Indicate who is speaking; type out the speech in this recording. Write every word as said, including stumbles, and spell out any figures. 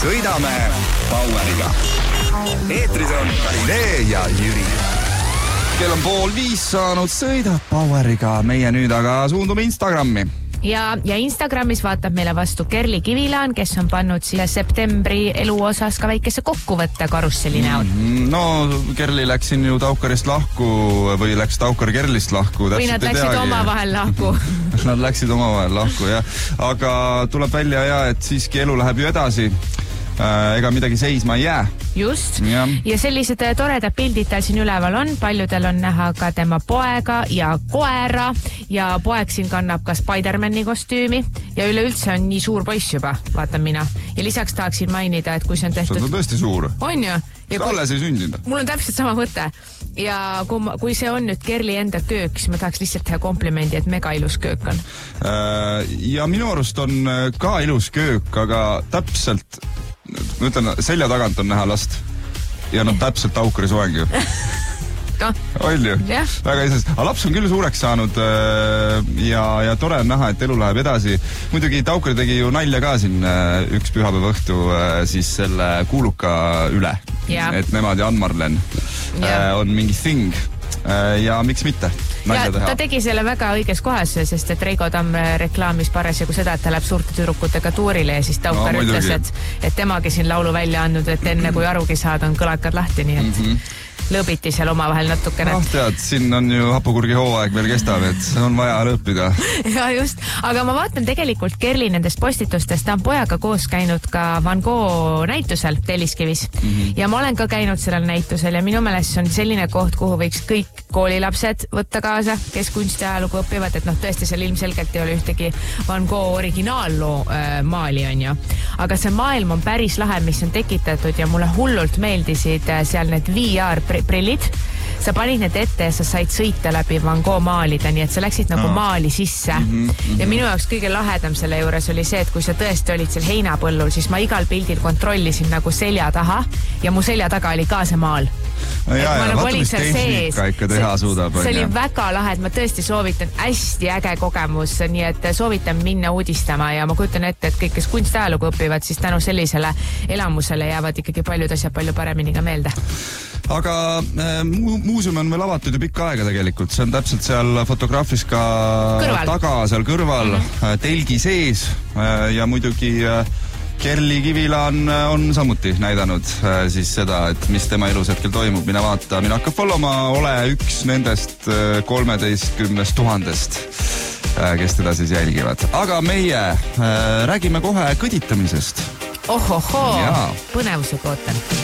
Speaker 1: sõidame Poweriga. Eetris on Karinee ja Jüri. Kell on pool viis saanud, sõidab Poweriga. Meie nüüd aga suundume Instagrami.
Speaker 2: Ja, ja Instagramis vaatab meile vastu Kerli Kivilaan, kes on pannud siia septembri elu osas ka väikese kokkuvõtte karusselli näol.
Speaker 1: No, Kerli läks siin ju Taukarist lahku või läks Taukar Kerlist lahku.
Speaker 2: Või nad läksid oma vahel lahku.
Speaker 1: Nad läksid oma vahel lahku, jah. Aga tuleb välja, ja, et siiski elu läheb ju edasi. Ega midagi seisma ei jää.
Speaker 2: Just. Ja, ja sellised toredad pildid tal siin üleval on. Paljudel on näha ka tema poega ja koera ja poeg siin kannab ka Spider-Mani kostüümi ja üleüldse on nii suur poiss juba, vaatan mina. Ja lisaks tahaksin mainida, et kui see on tehtud...
Speaker 1: See on tõesti suur.
Speaker 2: On ju?
Speaker 1: Ja kui... alles ei sündinud.
Speaker 2: Mul on täpselt sama mõte. Ja kui, ma, kui see on nüüd Kerli enda köök, siis ma tahaks lihtsalt teha komplimendi, et mega ilus köök on.
Speaker 1: Ja minu arust on ka ilus köök, aga täpselt... Ma ütlen, selja tagant on näha last ja nad täpselt Taukari soeng ju.
Speaker 2: No.
Speaker 1: Oli ju?
Speaker 2: Yeah.
Speaker 1: Väga isest. Aga laps on küll suureks saanud ja, ja tore on näha, et elu läheb edasi. Muidugi Taukari tegi ju nalja ka siin üks pühapäeva õhtu siis selle kuuluka üle. Yeah. Et nemad ja Ann-Marlen yeah. on mingi thing ja miks mitte?
Speaker 2: Ja, ta tegi selle väga õiges kohas, sest et Reigo Tamm reklaamis parasjagu seda, et ta läheb suurte tüdrukutega tuurile ja siis Taukar no, ütles, et, et temagi siin laulu välja andnud, et enne kui arugi saada on kõlakad lahti, nii et mm -hmm. lõõbiti seal omavahel natukene.
Speaker 1: Ah, tead, siin on ju hapukurgi hooaeg veel kestab, et on vaja lõõpida.
Speaker 2: Ja just, aga ma vaatan tegelikult Kerli nendest postitustest, ta on pojaga koos käinud ka Van Gogh näitusel Telliskivis mm -hmm. ja ma olen ka käinud sellel näitusel ja minu meelest see on selline koht, kuhu võiks kõik koolilapsed võtta kaasa, kes kunstiajalugu õpivad, et noh, tõesti seal ilmselgelt ei ole ühtegi Van Gogh originaalloo äh, maali on ju. Aga see maailm on päris lahe, mis on tekitatud ja mulle hullult meeldisid äh, seal need V R prillid. Sa panid need ette ja sa said sõita läbi Van Gogh maalida, nii et sa läksid nagu no. maali sisse. Mm -hmm, mm -hmm. Ja minu jaoks kõige lahedam selle juures oli see, et kui sa tõesti olid seal heinapõllul, siis ma igal pildil kontrollisin nagu selja taha ja mu selja taga oli ka see maal.
Speaker 1: No ja, ja, nagu vaata, mis tehnika ikka teha suudab.
Speaker 2: See oli väga lahe, et ma tõesti soovitan hästi äge kogemus, nii et soovitan minna uudistama ja ma kujutan ette, et kõik, kes kunstiajalugu õpivad, siis tänu sellisele elamusele jäävad ikkagi paljud asjad palju paremini ka meelde.
Speaker 1: Aga äh, mu muuseum on veel avatud ju pikka aega tegelikult, see on täpselt seal fotograafis ka kõrval. Taga, seal kõrval, mm -hmm. telgi sees äh, ja muidugi äh, Kerli Kivilaan on samuti näidanud äh, siis seda, et mis tema elus hetkel toimub. Mina vaata, mina hakka followma, ole üks nendest äh, kolmeteistkümnest tuhandest, äh, kes teda siis jälgivad. Aga meie äh, räägime kohe kõditamisest.
Speaker 2: Ohohoo, põnevusega ootan.